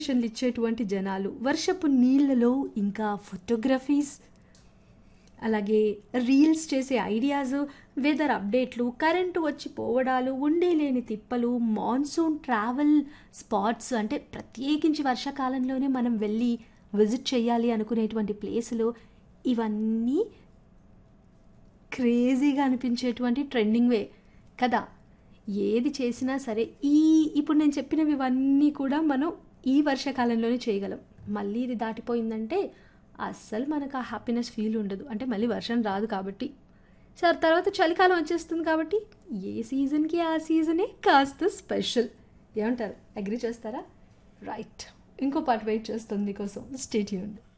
ఇచ్చేటువంటి జనాలు, వర్షపు నీళ్ళలో ఇంకా ఫోటోగ్రఫీస్, అలాగే రీల్స్ చేసే ఐడియాస్, వెదర్ అప్డేట్లు, కరెంటు వచ్చి పోవడాలు, ఉండే లేని తిప్పలు, మాన్సూన్ ట్రావెల్ స్పాట్స్ అంటే ప్రత్యేకించి వర్షాకాలంలోనే మనం వెళ్ళి విజిట్ చేయాలి అనుకునేటువంటి ప్లేసులు, ఇవన్నీ క్రేజీగా అనిపించేటువంటి ట్రెండింగ్ వే కదా. ఏది చేసినా సరే ఇప్పుడు నేను చెప్పినవి ఇవన్నీ కూడా మనం ఈ వర్షాకాలంలోనే చేయగలం. మళ్ళీ ఇది దాటిపోయిందంటే అస్సలు మనకు ఆ హ్యాపీనెస్ ఫీల్ ఉండదు. అంటే మళ్ళీ వర్షం రాదు కాబట్టి. సరే, తర్వాత చలికాలం వచ్చేస్తుంది కాబట్టి ఏ సీజన్కి ఆ సీజనే కాస్త స్పెషల్. ఏమంటారు? అగ్రీ చేస్తారా? రైట్, ఇంకో పాట వెయిట్ చేస్తుంది మీకోసం. Stay tuned.